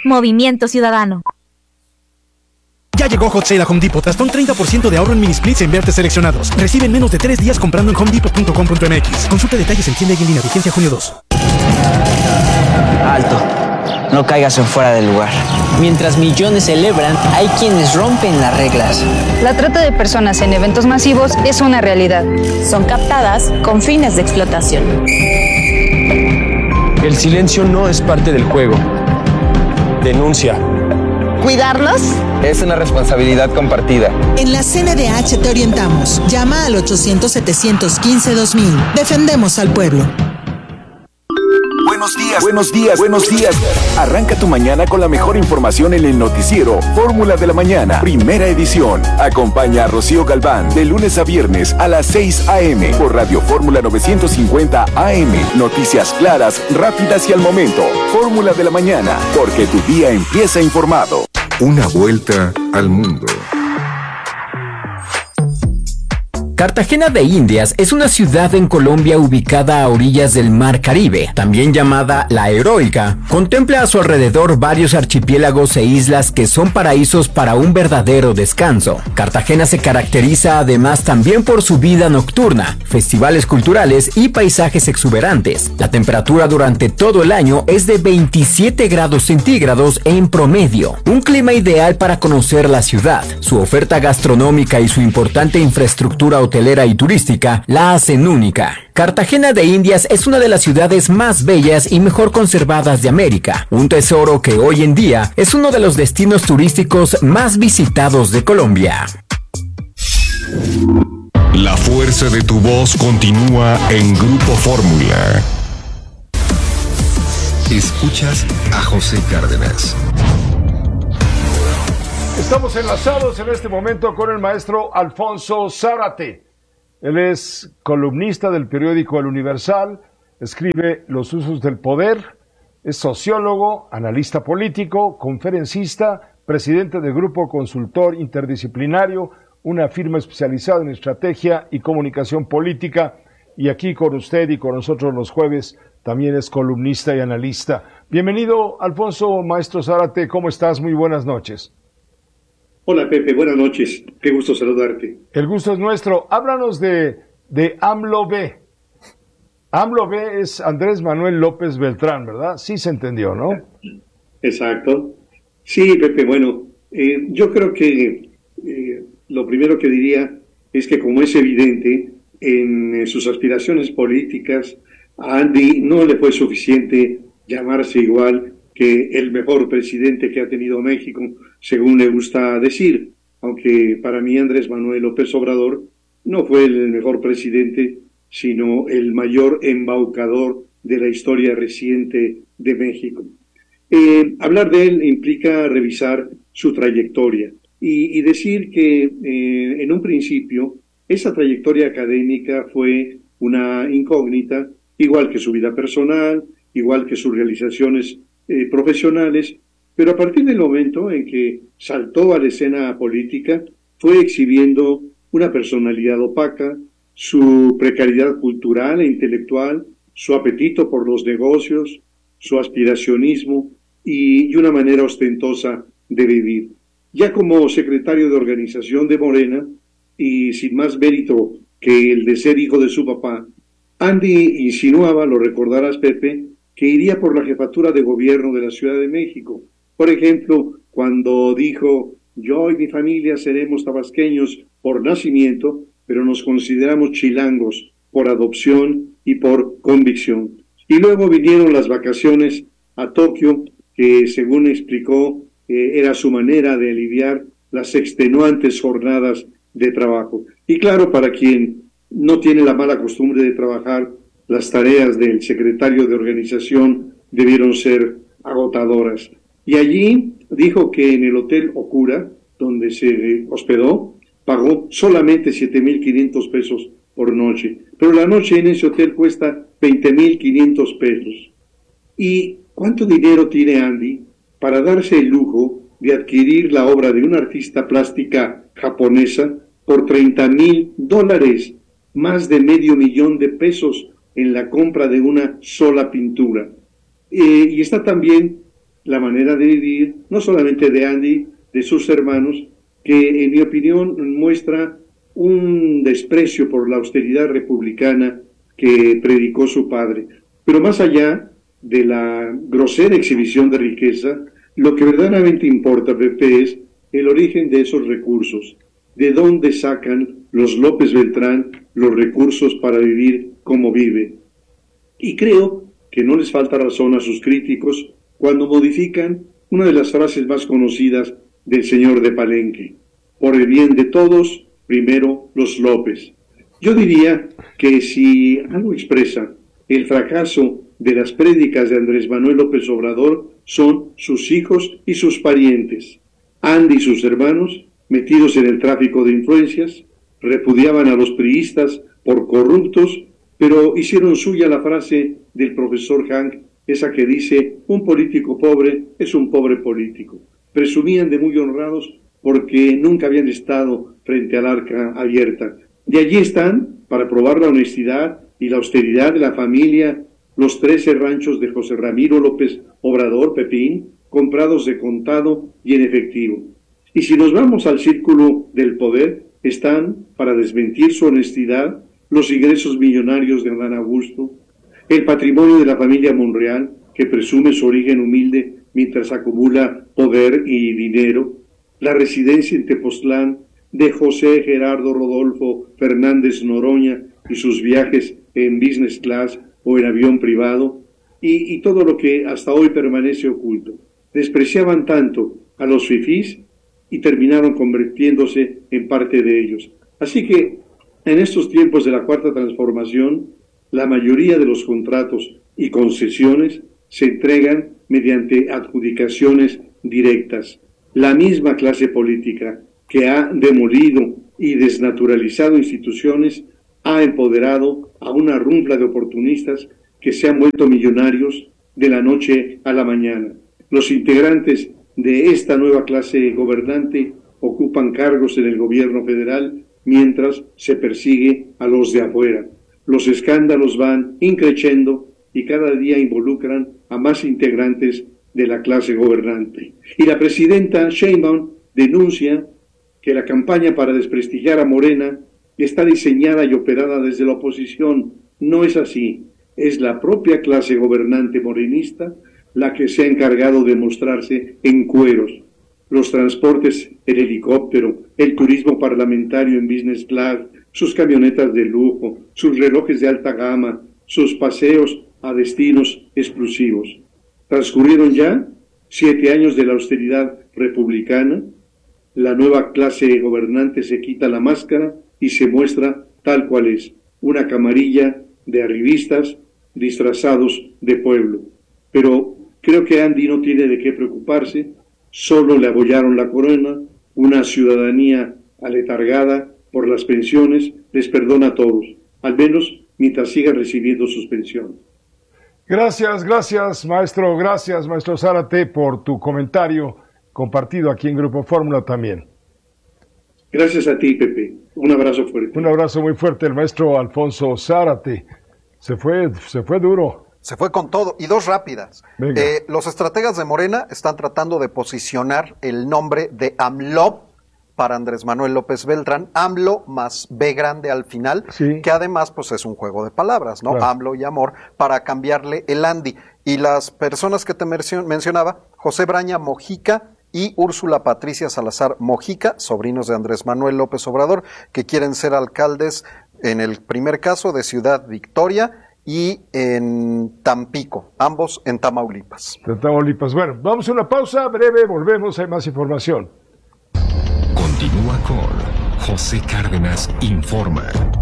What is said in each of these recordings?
Movimiento Ciudadano. Ya llegó Hot Sale a Home Depot. Hasta un 30% de ahorro en mini splits en vertes seleccionados. Recibe en menos de 3 días comprando en homedepot.com.mx. Consulta detalles en tienda y en línea. Vigencia junio 2. Alto. No caigas en fuera del lugar. Mientras millones celebran, hay quienes rompen las reglas. La trata de personas en eventos masivos es una realidad. Son captadas con fines de explotación. El silencio no es parte del juego. Denuncia. ¿Cuidarlos? Es una responsabilidad compartida. En la CNDH te orientamos. Llama al 800-715-2000. Defendemos al pueblo. Buenos días, buenos días, buenos días. Arranca tu mañana con la mejor información en el noticiero Fórmula de la Mañana, primera edición. Acompaña a Rocío Galván de lunes a viernes a las 6 a.m. por Radio Fórmula 950 AM. Noticias claras, rápidas y al momento. Fórmula de la Mañana, porque tu día empieza informado. Una vuelta al mundo. Cartagena de Indias es una ciudad en Colombia ubicada a orillas del Mar Caribe, también llamada La Heroica. Contempla a su alrededor varios archipiélagos e islas que son paraísos para un verdadero descanso. Cartagena se caracteriza además también por su vida nocturna, festivales culturales y paisajes exuberantes. La temperatura durante todo el año es de 27 grados centígrados en promedio, un clima ideal para conocer la ciudad. Su oferta gastronómica y su importante infraestructura hotelera y turística la hacen única. Cartagena de Indias es una de las ciudades más bellas y mejor conservadas de América, un tesoro que hoy en día es uno de los destinos turísticos más visitados de Colombia. La fuerza de tu voz continúa en Grupo Fórmula. Escuchas a José Cárdenas. Estamos enlazados en este momento con el maestro Alfonso Zárate. Él es columnista del periódico El Universal, escribe Los usos del poder, es sociólogo, analista político, conferencista, presidente del Grupo Consultor Interdisciplinario, una firma especializada en estrategia y comunicación política, y aquí con usted y con nosotros los jueves también es columnista y analista. Bienvenido, Alfonso, maestro Zárate, ¿cómo estás? Muy buenas noches. Hola Pepe, buenas noches, qué gusto saludarte. El gusto es nuestro. Háblanos de AMLO B. AMLO B es Andrés Manuel López Beltrán, ¿verdad? Sí se entendió, ¿no? Exacto. Sí, Pepe, bueno, yo creo que lo primero que diría es que, como es evidente, en sus aspiraciones políticas, a Andy no le fue suficiente llamarse igual que el mejor presidente que ha tenido México, según le gusta decir, aunque para mí Andrés Manuel López Obrador no fue el mejor presidente, sino el mayor embaucador de la historia reciente de México. Hablar de él implica revisar su trayectoria y decir que en un principio esa trayectoria académica fue una incógnita, igual que su vida personal, igual que sus realizaciones profesionales, pero a partir del momento en que saltó a la escena política, fue exhibiendo una personalidad opaca, su precariedad cultural e intelectual, su apetito por los negocios, su aspiracionismo y una manera ostentosa de vivir. Ya como secretario de organización de Morena, y sin más mérito que el de ser hijo de su papá, Andy insinuaba, lo recordarás Pepe, que iría por la jefatura de gobierno de la Ciudad de México. Por ejemplo, cuando dijo, yo y mi familia seremos tabasqueños por nacimiento, pero nos consideramos chilangos por adopción y por convicción. Y luego vinieron las vacaciones a Tokio, que según explicó, era su manera de aliviar las extenuantes jornadas de trabajo. Y claro, para quien no tiene la mala costumbre de trabajar, las tareas del secretario de organización debieron ser agotadoras. Y allí dijo que en el Hotel Okura, donde se hospedó, pagó solamente 7,500 pesos por noche. Pero la noche en ese hotel cuesta 20,500 pesos. ¿Y cuánto dinero tiene Andy para darse el lujo de adquirir la obra de una artista plástica japonesa por $30,000, más de $500,000 en la compra de una sola pintura? Y está también la manera de vivir, no solamente de Andy, de sus hermanos, que en mi opinión muestra un desprecio por la austeridad republicana que predicó su padre. Pero más allá de la grosera exhibición de riqueza, lo que verdaderamente importa, Pepe, es el origen de esos recursos. ¿De dónde sacan los López Beltrán los recursos para vivir como viven? Y creo que no les falta razón a sus críticos cuando modifican una de las frases más conocidas del señor de Palenque: por el bien de todos, primero los López. Yo diría que si algo expresa el fracaso de las prédicas de Andrés Manuel López Obrador, son sus hijos y sus parientes. Andy y sus hermanos, metidos en el tráfico de influencias, repudiaban a los priistas por corruptos, pero hicieron suya la frase del profesor Hank, esa que dice: un político pobre es un pobre político. Presumían de muy honrados porque nunca habían estado frente al arca abierta. Y allí están, para probar la honestidad y la austeridad de la familia, los 13 ranchos de José Ramiro López Obrador, Pepín, comprados de contado y en efectivo. Y si nos vamos al círculo del poder, están, para desmentir su honestidad, los ingresos millonarios de Adán Augusto, el patrimonio de la familia Monreal, que presume su origen humilde mientras acumula poder y dinero, la residencia en Tepoztlán de José Gerardo Rodolfo Fernández Noroña y sus viajes en business class o en avión privado, y todo lo que hasta hoy permanece oculto. Despreciaban tanto a los fifís y terminaron convirtiéndose en parte de ellos. Así que, en estos tiempos de la Cuarta Transformación, la mayoría de los contratos y concesiones se entregan mediante adjudicaciones directas. La misma clase política que ha demolido y desnaturalizado instituciones ha empoderado a una runfla de oportunistas que se han vuelto millonarios de la noche a la mañana. Los integrantes de esta nueva clase gobernante ocupan cargos en el gobierno federal mientras se persigue a los de afuera. Los escándalos van increciendo y cada día involucran a más integrantes de la clase gobernante. Y la presidenta Sheinbaum denuncia que la campaña para desprestigiar a Morena está diseñada y operada desde la oposición. No es así. Es la propia clase gobernante morenista la que se ha encargado de mostrarse en cueros. Los transportes en helicóptero, el turismo parlamentario en business class, sus camionetas de lujo, sus relojes de alta gama, sus paseos a destinos exclusivos. Transcurrieron ya 7 años de la austeridad republicana. La nueva clase gobernante se quita la máscara y se muestra tal cual es, una camarilla de arribistas disfrazados de pueblo. Pero creo que Andy no tiene de qué preocuparse, solo le abollaron la corona, una ciudadanía aletargada por las pensiones les perdona a todos, al menos mientras sigan recibiendo sus pensiones. Gracias, maestro Zárate, por tu comentario compartido aquí en Grupo Fórmula también. Gracias a ti, Pepe. Un abrazo fuerte. Un abrazo muy fuerte, el maestro Alfonso Zárate. Se fue duro. Se fue con todo. Y 2 rápidas. Los estrategas de Morena están tratando de posicionar el nombre de AMLO para Andrés Manuel López Beltrán, AMLO más B grande al final, sí, que además pues es un juego de palabras, ¿no? Claro. AMLO y amor, para cambiarle el Andy. Y las personas que te mencionaba, José Braña Mojica y Úrsula Patricia Salazar Mojica, sobrinos de Andrés Manuel López Obrador, que quieren ser alcaldes, en el primer caso, de Ciudad Victoria y en Tampico, ambos en Tamaulipas. Bueno, vamos a una pausa breve, volvemos, hay más información. Continúa con José Cárdenas Informa.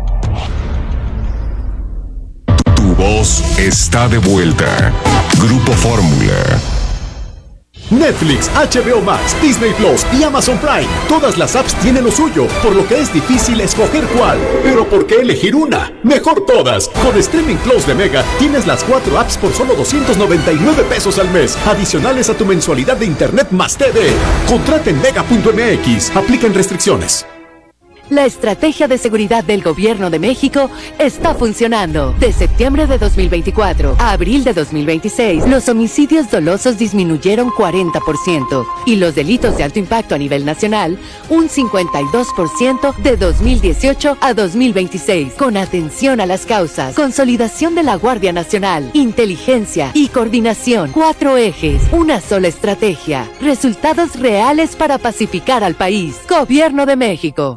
Tu voz está de vuelta. Grupo Fórmula. Netflix, HBO Max, Disney Plus y Amazon Prime. Todas las apps tienen lo suyo, por lo que es difícil escoger cuál. Pero ¿por qué elegir una? Mejor todas. Con Streaming Plus de Mega tienes las 4 apps por solo $299 al mes, adicionales a tu mensualidad de internet más TV. Contrata en mega.mx. Aplican restricciones. La estrategia de seguridad del Gobierno de México está funcionando. De septiembre de 2024 a abril de 2026, los homicidios dolosos disminuyeron 40% y los delitos de alto impacto a nivel nacional un 52% de 2018 a 2026. Con atención a las causas, consolidación de la Guardia Nacional, inteligencia y coordinación. 4 ejes, una sola estrategia. Resultados reales para pacificar al país. Gobierno de México.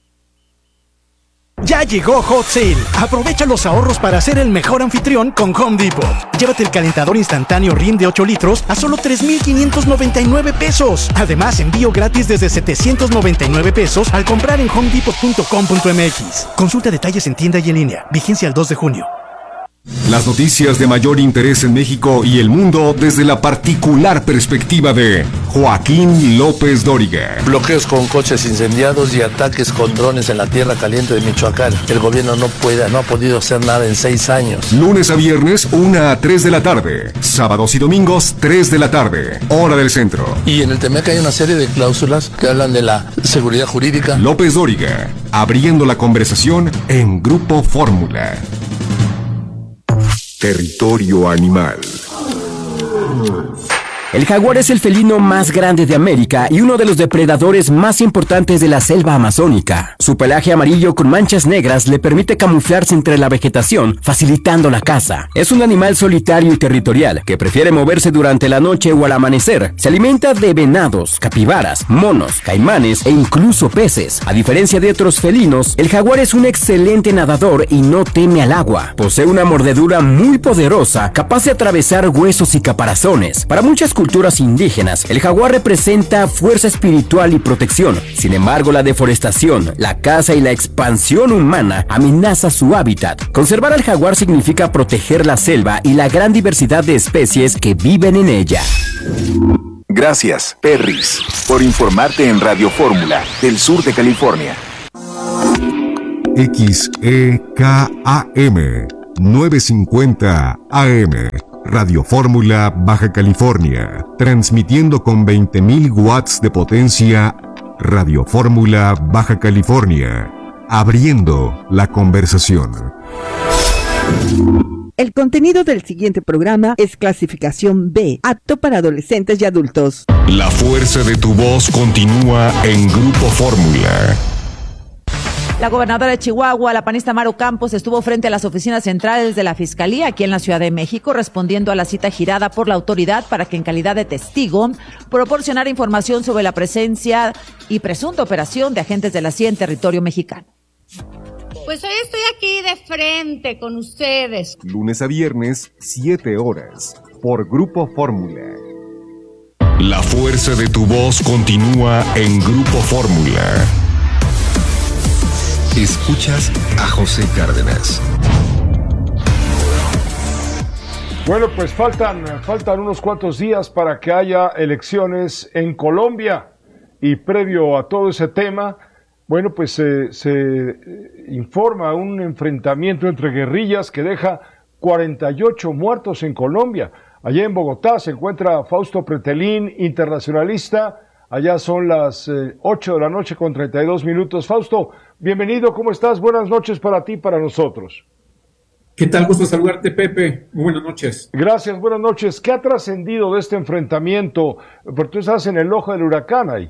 Ya llegó Hot Sale. Aprovecha los ahorros para ser el mejor anfitrión con Home Depot. Llévate el calentador instantáneo Rim de 8 litros a solo 3,599 pesos. Además, envío gratis desde 799 pesos al comprar en homedepot.com.mx. Consulta detalles en tienda y en línea. Vigencia el 2 de junio. Las noticias de mayor interés en México y el mundo desde la particular perspectiva de Joaquín López Dóriga. Bloqueos con coches incendiados y ataques con drones en la tierra caliente de Michoacán. El gobierno no ha podido hacer nada en 6 años. Lunes a viernes, 1 a 3 de la tarde. Sábados y domingos, 3 de la tarde. Hora del centro. Y en el TEMEC hay una serie de cláusulas que hablan de la seguridad jurídica. López Dóriga, abriendo la conversación en Grupo Fórmula. Territorio animal. El jaguar es el felino más grande de América y uno de los depredadores más importantes de la selva amazónica. Su pelaje amarillo con manchas negras le permite camuflarse entre la vegetación, facilitando la caza. Es un animal solitario y territorial que prefiere moverse durante la noche o al amanecer. Se alimenta de venados, capibaras, monos, caimanes e incluso peces. A diferencia de otros felinos, el jaguar es un excelente nadador y no teme al agua. Posee una mordedura muy poderosa, capaz de atravesar huesos y caparazones. Para muchas culturas indígenas, el jaguar representa fuerza espiritual y protección. Sin embargo, la deforestación, la caza y la expansión humana amenaza su hábitat. Conservar al jaguar significa proteger la selva y la gran diversidad de especies que viven en ella. Gracias, Perris, por informarte en Radio Fórmula, del sur de California. XEKAM 950 AM. Radio Fórmula Baja California, transmitiendo con 20,000 watts de potencia. Radio Fórmula Baja California, abriendo la conversación. El contenido del siguiente programa es clasificación B, apto para adolescentes y adultos. La fuerza de tu voz continúa en Grupo Fórmula. La gobernadora de Chihuahua, la panista Maru Campos, estuvo frente a las oficinas centrales de la Fiscalía aquí en la Ciudad de México, respondiendo a la cita girada por la autoridad para que en calidad de testigo proporcionara información sobre la presencia y presunta operación de agentes de la CIA en territorio mexicano. Pues hoy estoy aquí de frente con ustedes. Lunes a viernes, 7 horas, por Grupo Fórmula. La fuerza de tu voz continúa en Grupo Fórmula. Escuchas a José Cárdenas. Bueno, pues faltan unos cuantos días para que haya elecciones en Colombia. Y previo a todo ese tema, bueno, pues se informa un enfrentamiento entre guerrillas que deja 48 muertos en Colombia. Allá en Bogotá se encuentra Fausto Pretelín, internacionalista. Allá son las 8 de la noche con 32 minutos. Fausto, bienvenido, ¿cómo estás? Buenas noches para ti y para nosotros. ¿Qué tal? Gusto saludarte, Pepe. Muy buenas noches. Gracias, buenas noches. ¿Qué ha trascendido de este enfrentamiento? Porque tú estás en el ojo del huracán ahí.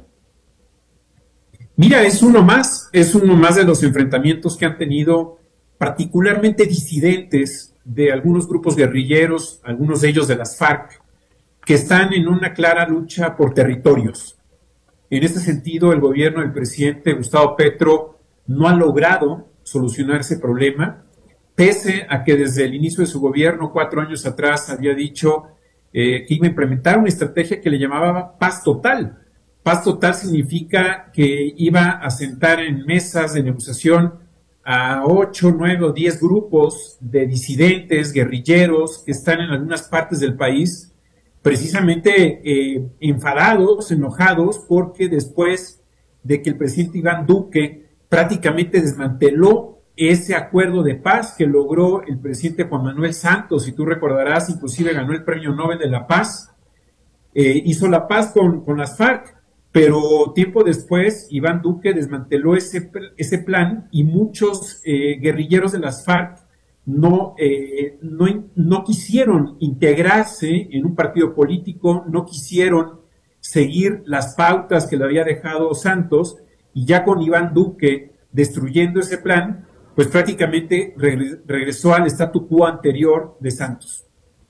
Mira, es uno más de los enfrentamientos que han tenido particularmente disidentes de algunos grupos guerrilleros, algunos de ellos de las FARC, que están en una clara lucha por territorios. En este sentido, el gobierno del presidente Gustavo Petro no ha logrado solucionar ese problema, pese a que desde el inicio de su gobierno, 4 años atrás, había dicho que iba a implementar una estrategia que le llamaba paz total. Paz total significa que iba a sentar en mesas de negociación a 8, 9 o 10 grupos de disidentes, guerrilleros, que están en algunas partes del país, precisamente enfadados, enojados, porque después de que el presidente Iván Duque prácticamente desmanteló ese acuerdo de paz que logró el presidente Juan Manuel Santos, si tú recordarás, inclusive ganó el Premio Nobel de la Paz, hizo la paz con las FARC, pero tiempo después Iván Duque desmanteló ese plan y muchos guerrilleros de las FARC no quisieron integrarse en un partido político, no quisieron seguir las pautas que le había dejado Santos, y ya con Iván Duque destruyendo ese plan, pues prácticamente regresó al statu quo anterior de Santos.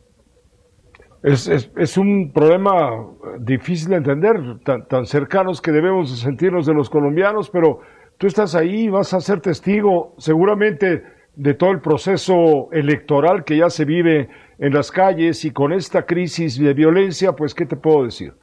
Es un problema difícil de entender, tan cercanos que debemos sentirnos de los colombianos, pero tú estás ahí, vas a ser testigo seguramente de todo el proceso electoral que ya se vive en las calles, y con esta crisis de violencia, pues, ¿qué te puedo decir?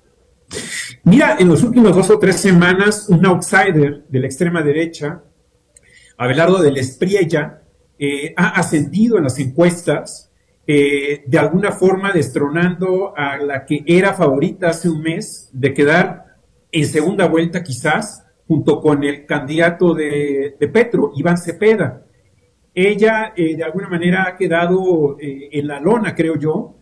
Mira, en los últimos 2 o 3 semanas, un outsider de la extrema derecha, Abelardo del Espriella, ha ascendido en las encuestas, de alguna forma destronando a la que era favorita hace un mes de quedar en segunda vuelta quizás, junto con el candidato de Petro, Iván Cepeda. Ella de alguna manera ha quedado en la lona, creo yo,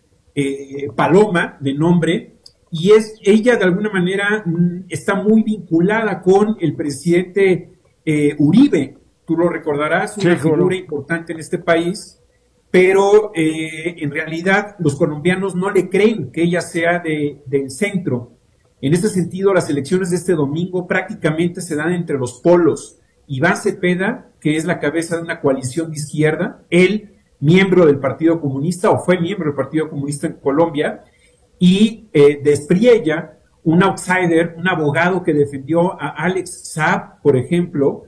Paloma de nombre, y ella de alguna manera está muy vinculada con el presidente Uribe. Tú lo recordarás, una figura importante en este país, pero en realidad los colombianos no le creen que ella sea del centro. En ese sentido, las elecciones de este domingo prácticamente se dan entre los polos. Iván Cepeda, que es la cabeza de una coalición de izquierda, él, miembro del Partido Comunista, o fue miembro del Partido Comunista en Colombia, y de Espriella, un outsider, un abogado que defendió a Alex Saab, por ejemplo,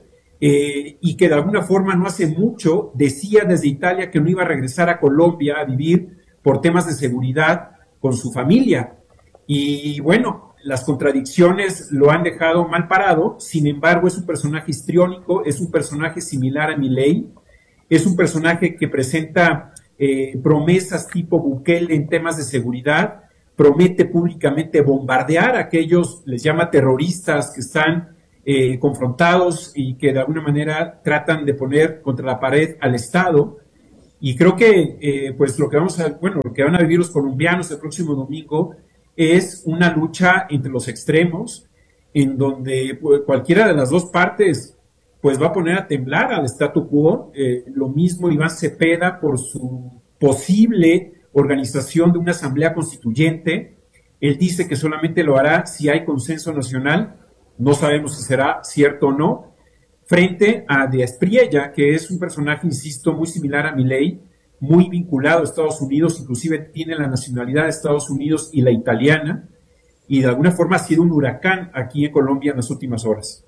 y que de alguna forma no hace mucho decía desde Italia que no iba a regresar a Colombia a vivir por temas de seguridad con su familia. Y bueno, las contradicciones lo han dejado mal parado. Sin embargo, es un personaje histriónico, es un personaje similar a Milei, es un personaje que presenta promesas tipo Bukele en temas de seguridad, promete públicamente bombardear a aquellos, les llama terroristas, que están confrontados y que de alguna manera tratan de poner contra la pared al Estado. Y creo que pues lo que van a vivir los colombianos el próximo domingo es una lucha entre los extremos, en donde cualquiera de las dos partes pues va a poner a temblar al statu quo. Lo mismo Iván Cepeda por su posible organización de una asamblea constituyente. Él dice que solamente lo hará si hay consenso nacional. No sabemos si será cierto o no, frente a de Espriella, que es un personaje, insisto, muy similar a Milei, muy vinculado a Estados Unidos, inclusive tiene la nacionalidad de Estados Unidos y la italiana, y de alguna forma ha sido un huracán aquí en Colombia en las últimas horas.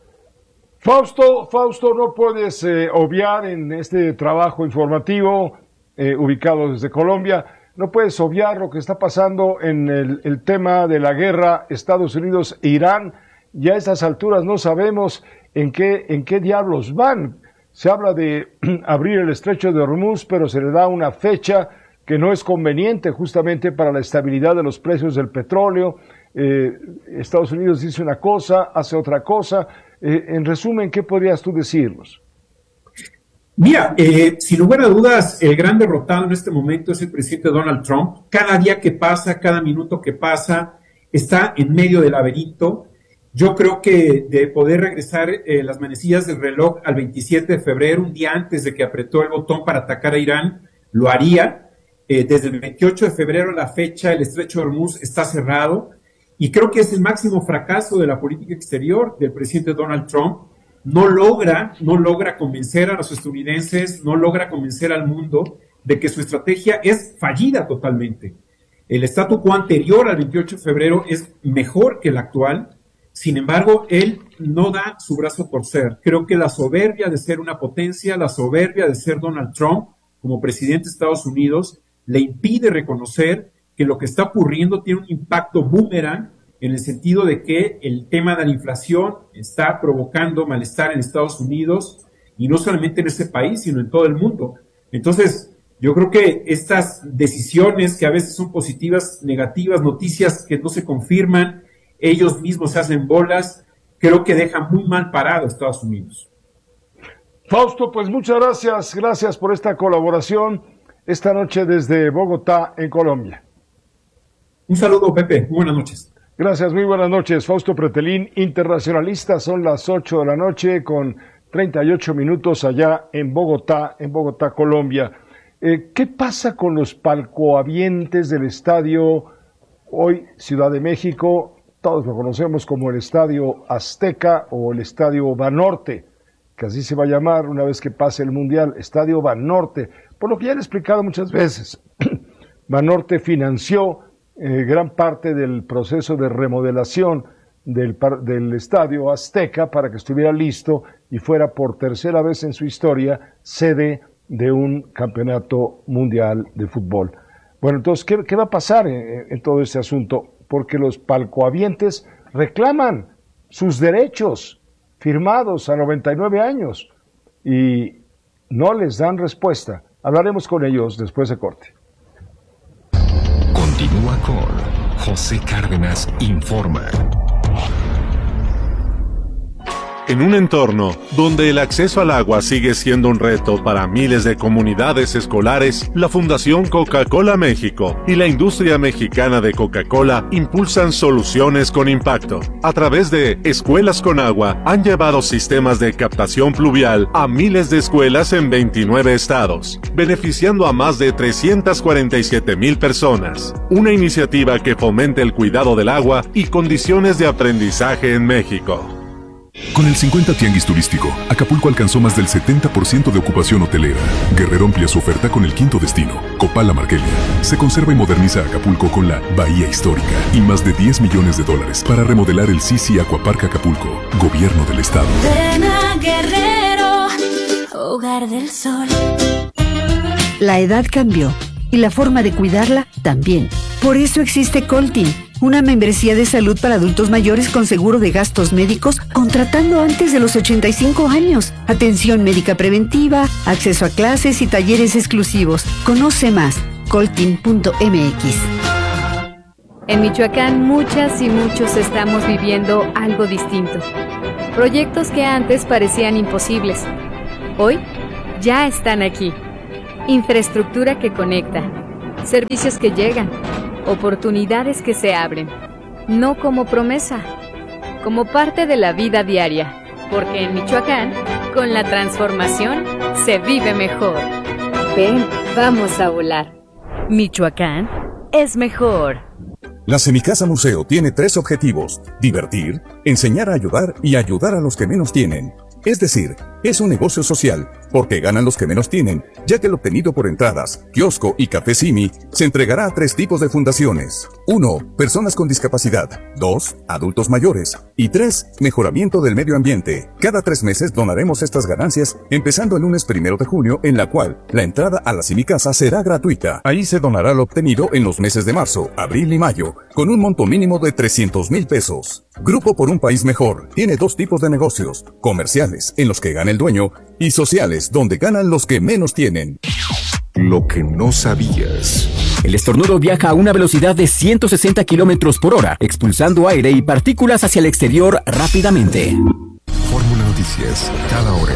Fausto, no puedes obviar en este trabajo informativo ubicado desde Colombia, no puedes obviar lo que está pasando en el tema de la guerra Estados Unidos-Irán. Ya a estas alturas no sabemos en qué diablos van. Se habla de abrir el estrecho de Hormuz, pero se le da una fecha que no es conveniente justamente para la estabilidad de los precios del petróleo. Estados Unidos dice una cosa, hace otra cosa. En resumen, ¿qué podrías tú decirnos? Mira, sin lugar a dudas, el gran derrotado en este momento es el presidente Donald Trump. Cada día que pasa, cada minuto que pasa, está en medio del laberinto. Yo creo que de poder regresar las manecillas del reloj al 27 de febrero, un día antes de que apretó el botón para atacar a Irán, lo haría. Desde el 28 de febrero a la fecha, el estrecho de Hormuz está cerrado, y creo que es el máximo fracaso de la política exterior del presidente Donald Trump. No logra convencer a los estadounidenses, no logra convencer al mundo de que su estrategia es fallida totalmente. El statu quo anterior al 28 de febrero es mejor que el actual. Sin embargo, él no da su brazo a torcer. Creo que la soberbia de ser una potencia, la soberbia de ser Donald Trump como presidente de Estados Unidos, le impide reconocer que lo que está ocurriendo tiene un impacto boomerang, en el sentido de que el tema de la inflación está provocando malestar en Estados Unidos, y no solamente en ese país, sino en todo el mundo. Entonces, yo creo que estas decisiones, que a veces son positivas, negativas, noticias que no se confirman, ellos mismos se hacen bolas, creo que dejan muy mal parado a Estados Unidos. Fausto, pues muchas gracias por esta colaboración esta noche desde Bogotá, en Colombia. Un saludo, Pepe, buenas noches. Gracias, muy buenas noches. Fausto Pretelín, internacionalista. Son las 8 de la noche con 38 minutos allá en Bogotá, Colombia. ¿Qué pasa con los palcohabientes del estadio hoy Ciudad de México? Todos lo conocemos como el Estadio Azteca o el Estadio Banorte, que así se va a llamar una vez que pase el Mundial, Estadio Banorte, por lo que ya he explicado muchas veces. Banorte financió gran parte del proceso de remodelación del Estadio Azteca para que estuviera listo y fuera por tercera vez en su historia sede de un campeonato mundial de fútbol. Bueno, entonces, ¿qué va a pasar en todo este asunto? Porque los palcohabientes reclaman sus derechos firmados a 99 años y no les dan respuesta. Hablaremos con ellos después de corte. Continúa con José Cárdenas Informa. En un entorno donde el acceso al agua sigue siendo un reto para miles de comunidades escolares, la Fundación Coca-Cola México y la industria mexicana de Coca-Cola impulsan soluciones con impacto. A través de Escuelas con Agua, han llevado sistemas de captación pluvial a miles de escuelas en 29 estados, beneficiando a más de 347,000 personas. Una iniciativa que fomenta el cuidado del agua y condiciones de aprendizaje en México. Con el 50 Tianguis Turístico, Acapulco alcanzó más del 70% de ocupación hotelera. Guerrero amplía su oferta con el quinto destino, Copala Marquelia. Se conserva y moderniza Acapulco con la Bahía Histórica y más de $10 millones para remodelar el Sisi Aquapark Acapulco, Gobierno del Estado. Ven a Guerrero, hogar del sol. La edad cambió y la forma de cuidarla también. Por eso existe Coltin, una membresía de salud para adultos mayores con seguro de gastos médicos contratando antes de los 85 años. Atención médica preventiva, acceso a clases y talleres exclusivos. Conoce más, coltin.mx. En Michoacán, muchas y muchos estamos viviendo algo distinto. Proyectos que antes parecían imposibles, hoy ya están aquí. Infraestructura que conecta, servicios que llegan, oportunidades que se abren, no como promesa, como parte de la vida diaria, porque en Michoacán, con la transformación, se vive mejor. Ven, vamos a volar. Michoacán es mejor. La Semicasa Museo tiene 3 objetivos: divertir, enseñar a ayudar y ayudar a los que menos tienen. Es decir, es un negocio social, porque ganan los que menos tienen, ya que el obtenido por entradas, kiosco y café Simi se entregará a 3 tipos de fundaciones. 1. Personas con discapacidad. 2. Adultos mayores. Y 3. Mejoramiento del medio ambiente. Cada 3 meses donaremos estas ganancias, empezando el lunes 1 de junio, en la cual la entrada a la Semicasa será gratuita. Ahí se donará lo obtenido en los meses de marzo, abril y mayo, con un monto mínimo de 300,000 pesos. Grupo por un País Mejor tiene 2 tipos de negocios: comerciales, en los que gana el dueño, y sociales, donde ganan los que menos tienen. Lo que no sabías. El estornudo viaja a una velocidad de 160 kilómetros por hora, expulsando aire y partículas hacia el exterior rápidamente. Fórmula Noticias, cada hora.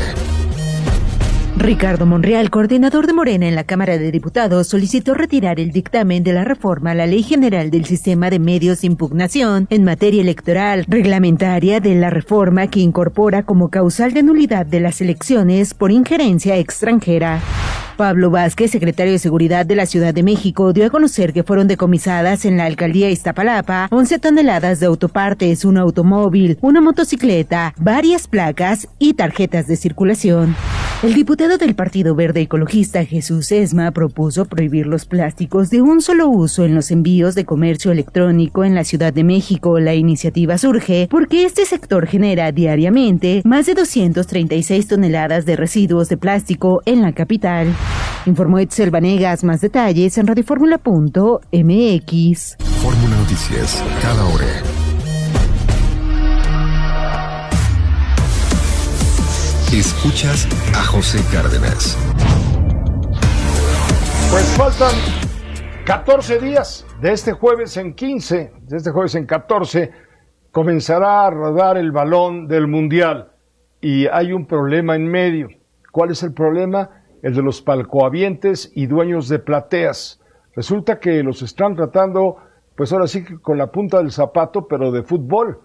Ricardo Monreal, coordinador de Morena en la Cámara de Diputados, solicitó retirar el dictamen de la reforma a la Ley General del Sistema de Medios de Impugnación en materia electoral, reglamentaria de la reforma que incorpora como causal de nulidad de las elecciones por injerencia extranjera. Pablo Vázquez, secretario de Seguridad de la Ciudad de México, dio a conocer que fueron decomisadas en la alcaldía Iztapalapa 11 toneladas de autopartes, un automóvil, una motocicleta, varias placas y tarjetas de circulación. El diputado del Partido Verde Ecologista, Jesús Esma, propuso prohibir los plásticos de un solo uso en los envíos de comercio electrónico en la Ciudad de México. La iniciativa surge porque este sector genera diariamente más de 236 toneladas de residuos de plástico en la capital. Informó Etzel Vanegas. Más detalles en radioformula.mx. Fórmula Noticias, cada hora. Escuchas a José Cárdenas. Pues faltan 14 días. De este jueves en 15, de este jueves en 14, comenzará a rodar el balón del Mundial. Y hay un problema en medio. ¿Cuál es el problema? El de los palcohabientes y dueños de plateas. Resulta que los están tratando pues ahora sí que con la punta del zapato, pero de fútbol.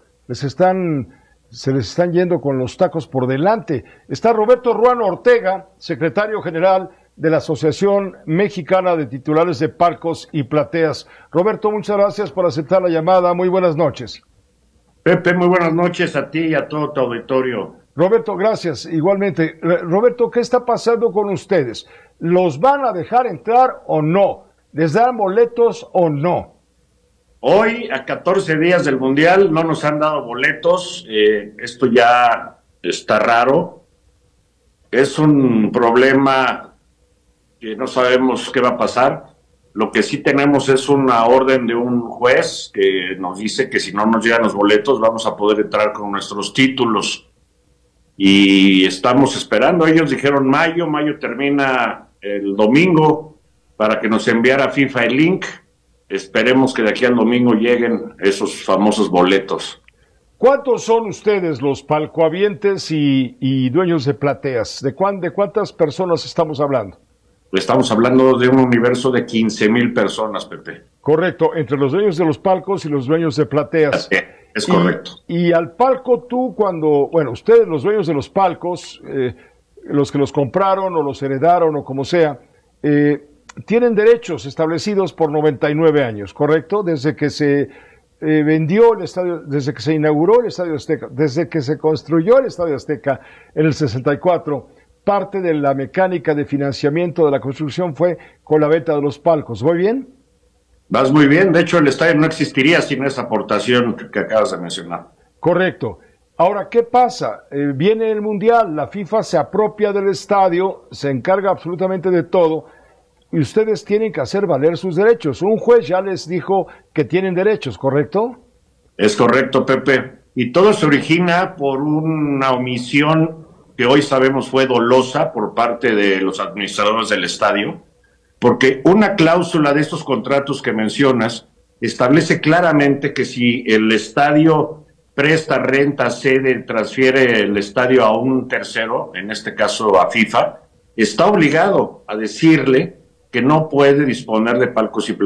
Se les están yendo con los tacos por delante. Está Roberto Ruano Ortega, secretario general de la Asociación Mexicana de Titulares de Palcos y Plateas. Roberto, muchas gracias por aceptar la llamada. Muy buenas noches. Pepe, muy buenas noches a ti y a todo tu auditorio. Roberto, gracias. Igualmente. Roberto, ¿qué está pasando con ustedes? ¿Los van a dejar entrar o no? ¿Les dan boletos o no? Hoy, a 14 días del Mundial, no nos han dado boletos. Esto ya está raro. Es un problema que no sabemos qué va a pasar. Lo que sí tenemos es una orden de un juez que nos dice que si no nos llegan los boletos vamos a poder entrar con nuestros títulos. Y estamos esperando. Ellos dijeron mayo termina el domingo para que nos enviara FIFA el link. Esperemos que de aquí al domingo lleguen esos famosos boletos. ¿Cuántos son ustedes los palcohabientes y dueños de plateas? ¿De cuántas personas estamos hablando? Estamos hablando de un universo de 15,000 personas, Pepe. Correcto, entre los dueños de los palcos y los dueños de plateas. Es correcto. Y al palco tú ustedes los dueños de los palcos, los que los compraron o los heredaron o como sea, tienen derechos establecidos por 99 años, ¿correcto? Desde que se vendió el estadio, desde que se inauguró el Estadio Azteca, desde que se construyó el Estadio Azteca en el 64, parte de la mecánica de financiamiento de la construcción fue con la venta de los palcos. ¿Voy bien? Vas muy bien. De hecho, el estadio no existiría sin esa aportación que acabas de mencionar. Correcto. Ahora, ¿qué pasa? Viene el Mundial, la FIFA se apropia del estadio, se encarga absolutamente de todo, y ustedes tienen que hacer valer sus derechos. Un juez ya les dijo que tienen derechos, ¿correcto? Es correcto, Pepe. Y todo se origina por una omisión que hoy sabemos fue dolosa por parte de los administradores del estadio, porque una cláusula de estos contratos que mencionas establece claramente que si el estadio presta, renta, cede, transfiere el estadio a un tercero, en este caso a FIFA, está obligado a decirle que no puede disponer de palcos y